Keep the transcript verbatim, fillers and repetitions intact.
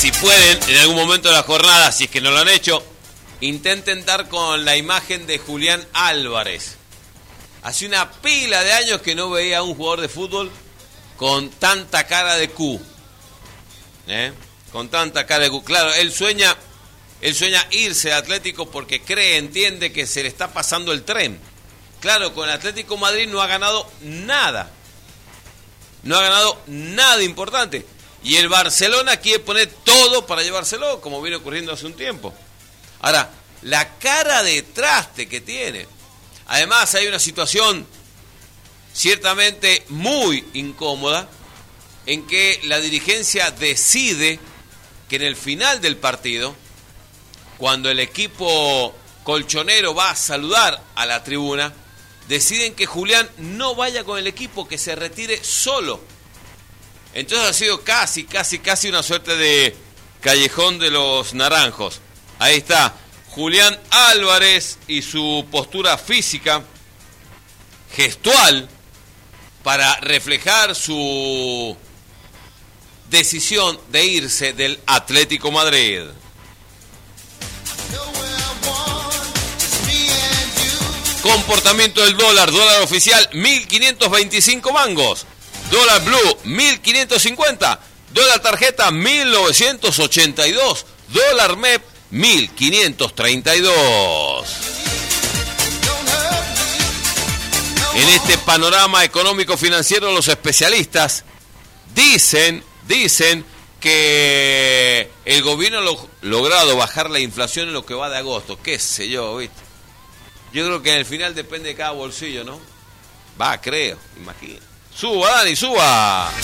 si pueden, en algún momento de la jornada, si es que no lo han hecho, intenten dar con la imagen de Julián Álvarez. Hace una pila de años que no veía a un jugador de fútbol con tanta cara de Q. ¿Eh? Con tanta cara de Q. Claro, él sueña, él sueña irse de Atlético porque cree, entiende que se le está pasando el tren. Claro, con el Atlético Madrid no ha ganado nada. No ha ganado nada importante. Y el Barcelona quiere poner todo para llevárselo, como viene ocurriendo hace un tiempo. Ahora, la cara de traste que tiene. Además, hay una situación ciertamente muy incómoda en que la dirigencia decide que en el final del partido, cuando el equipo colchonero va a saludar a la tribuna, deciden que Julián no vaya con el equipo, que se retire solo. Entonces ha sido casi, casi, casi una suerte de callejón de los naranjos. Ahí está Julián Álvarez y su postura física, gestual, para reflejar su decisión de irse del Atlético Madrid. Comportamiento del dólar, dólar oficial mil quinientos veinticinco mangos, dólar blue mil quinientos cincuenta, dólar tarjeta mil novecientos ochenta y dos, dólar M E P mil quinientos treinta y dos. En este panorama económico financiero, los especialistas dicen, dicen que el gobierno ha lo, logrado bajar la inflación en lo que va de agosto. Qué sé yo, ¿viste? Yo creo que al final depende de cada bolsillo, ¿no? Va, creo, imagino. Suba, Dani, suba.